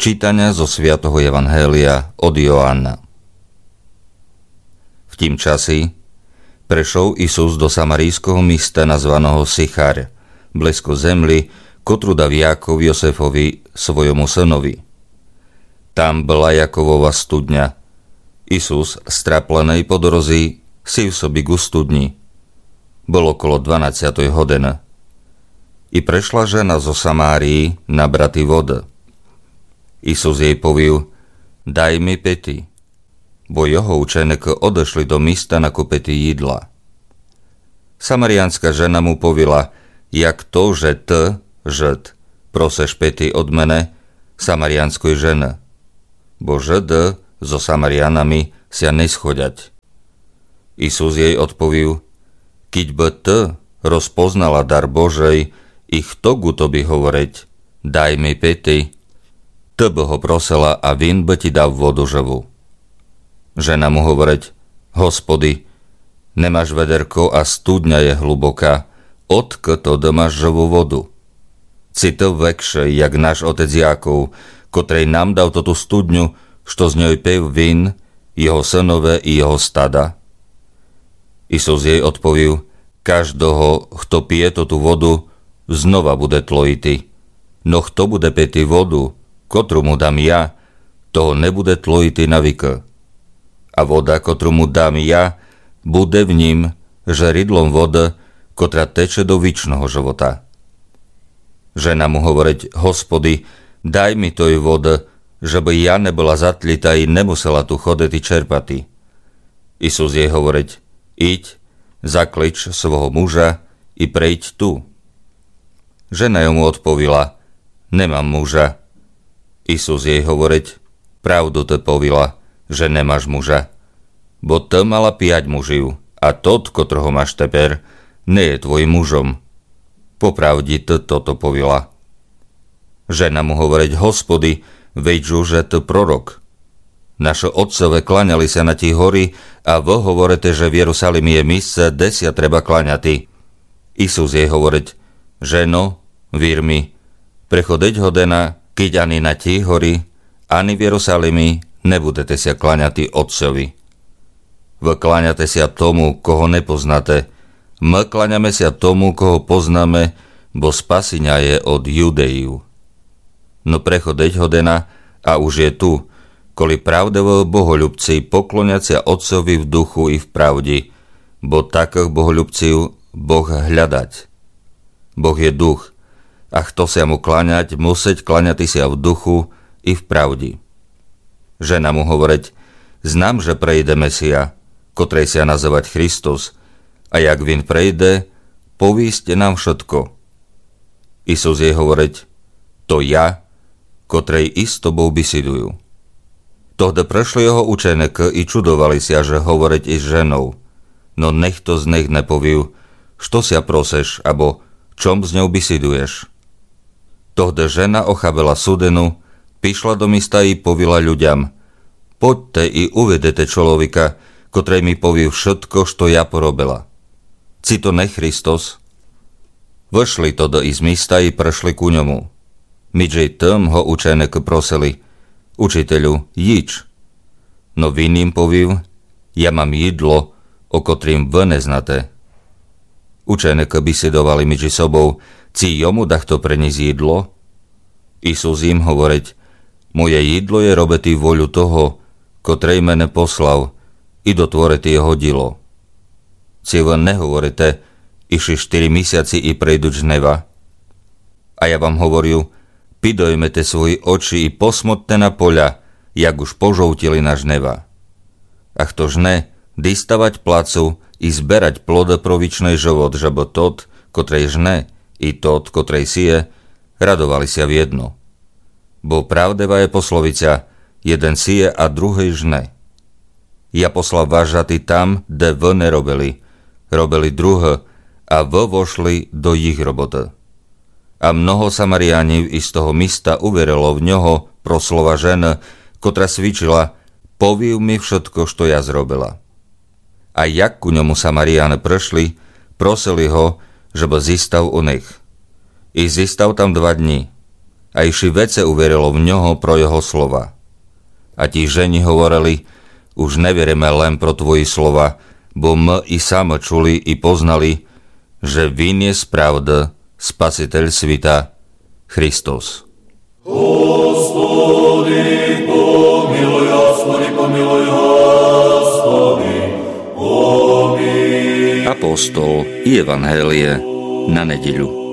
Čítania zo svätého Evanhélia od Joanna. V tým časi prešiel Isus do samarijského mesta nazvaného Sychar, blízko zemli, kotru dal Jákov Josefovi, svojmu synovi. Tam bola Jakovova studňa. Isus, straplenej po dorozi, si v sobi ku studni. Bolo okolo 12. hodiny. I prešla žena zo Samárii nabrati vody. Isus jej povil: daj mi piti, bo jeho učeníci odešli do mesta nakúpiť jídla. Samariánska žena mu povila: jak to, že ty, Žid, proseš piti od mene, samariánskoj žene, bo Židy so Samarianami sa neschodať. Isus jej odpovil: keď by ty rozpoznala dar Božej, i kto ku tobi hovoriť, daj mi piti, ty by ho prosila a vin by ti dal vodu živú. Žena mu hovoriť: Hospody, nemáš vederko a studňa je hlboká, odkiaľ to máš živú vodu? Si to vekšej, jak náš otec Jákov, kotrej nám dal toto studňu, što z ňoj pil vín, jeho synové i jeho stada? Isus jej odpovil: každého, kto pije tú vodu, znova bude tlojitý, no kto bude piti vodu, kotru mu dám ja, toho nebude tlojitý na veky. A voda, kotru mu dám ja, bude v ním žeridlom vody, kotra teče do vičného života. Žena mu hovoriť: Hospody, daj mi toj vody, že by ja nebola zatlitá i nemusela tu chodiť i čerpati. Isus jej hovoriť: iď, zaklič svojho muža i prejď tu. Žena mu odpovila: nemám muža. Isus jej hovoriť: pravdu te povila, že nemáš muža, bo ty mala 5 muživ a tot, kotroho máš teper, nie je tvojim mužom. Popravdi ty toto povila. Žena mu hovoriť: Hospody, veďžu, že ty prorok. Naše otcové klaňali sa na tí hory a vy hovorite, že v Jerusalime je místce, kde sa treba klaňati. Isus jej hovoriť: ženo, vír mi, prechodiť hodena, keď ani na tí hory, ani v Jerusalime nebudete sa klaňati Otcovi. Vy klaňate sa tomu, koho nepoznáte. My klaňame sa tomu, koho poznáme, bo spasenia je od Judeju. No prechodiť hodena a už je tu, kvôli pravdevo bohoľubci pokloňacia Otcovi v duchu i v pravdi, bo takých bohoľubciv Boh hľadať. Boh je duch, a kto sa mu kláňať, musieť kláňati sa v duchu i v pravdi. Žena mu hovoriť: znám, že prejde Mesia, kotrej sa nazývať Kristus, a jak vin prejde, povíste nám všetko. Isus jej hovoriť: to ja, kotrej i s tobou bisidujú. Tohde prešli jeho učeníci i čudovali sa, že hovoriť i s ženou, no nechto z nich nepoviu, što sa proseš, abo čom s ňou bisiduješ. Tohde žena ochabela sudenu, prišla do mesta i povila ľuďam: poďte i uvedete človeka, kotrej mi povie všetko, što ja porobila. Ci to ne Kristus? Vešli to do iz mesta i prešli ku ňomu. Midžej tým ho učeníci prosili: učiteľu, jič. No vin im povie: ja mám jedlo, o kotrým vy neznáte. Učeníci bisedovali medzi sobou: ci jomu dachto preniesť jedlo? Isus im hovoriť: moje jedlo je robiť voľu toho, kotrej mene poslal, i dotvoriť jeho dilo. Ci vy nehovorite: išli 4 mesiaci i prejdu žneva? A ja vám hovorím: pidojmete svoji oči i posmotte na poľa, jak už požoutili na žneva. A kto žne, distavať placu i zberať ploda pro vičnej život, žebo tot, kotrej žne, i tot, kotrej sije, radovali sa v jedno. Bo pravdeva je poslovica: jeden sije a druhej žne. Ja poslal vás žaty tam, kde vy nerobili, robili druhé, a vy vošli do ich roboty. A mnoho Samariánov i z toho mista uverilo v ňoho pro slova ženy, kotra svičila: povív mi všetko, što ja zrobila. A jak ku ňomu Samariáni prešli, prosili ho, že by zistal u nich. I zistal tam 2 dni. A iši vece uverilo v ňoho pro jeho slova. A tí ženi hovorili, už neveríme len pro tvoji slova, bo my i sami čuli i poznali, že vin je spravd, Spasiteľ svita, Kristus. Господи, помилуй, Господи, помилуj, Господи, помилуj. Apoštol i evanhélie na nedeľu.